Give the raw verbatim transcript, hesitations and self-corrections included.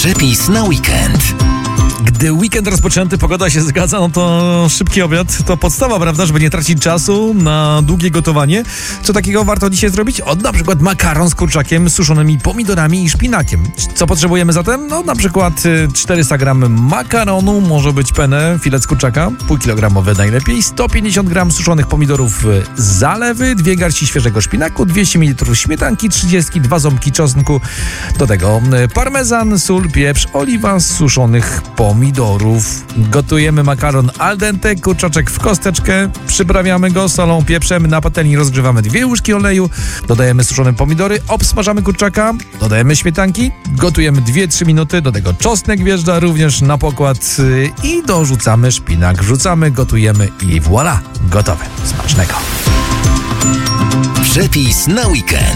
Przepis na weekend. Gdy weekend rozpoczęty, pogoda się zgadza, no to szybki obiad to podstawa, prawda, żeby nie tracić czasu na długie gotowanie. Co takiego warto dzisiaj zrobić? O, na przykład makaron z kurczakiem, suszonymi pomidorami i szpinakiem. Co potrzebujemy zatem? No na przykład czterysta gramów makaronu, może być penne, filet z kurczaka, półkilogramowe najlepiej, sto pięćdziesiąt gramów suszonych pomidorów z zalewy, dwie garści świeżego szpinaku, dwieście mililitrów śmietanki, trzydzieści dwa ząbki czosnku, do tego parmezan, sól, pieprz, oliwa z suszonych pomidorów. Gotujemy makaron al dente, kurczaczek w kosteczkę, przyprawiamy go solą, pieprzem, na patelni rozgrzewamy dwie łyżki oleju, dodajemy suszone pomidory, obsmażamy kurczaka, dodajemy śmietanki, gotujemy dwie trzy minuty, do tego czosnek wjeżdża również na pokład i dorzucamy szpinak, wrzucamy, gotujemy i voilà, gotowe. Smacznego. Przepis na weekend.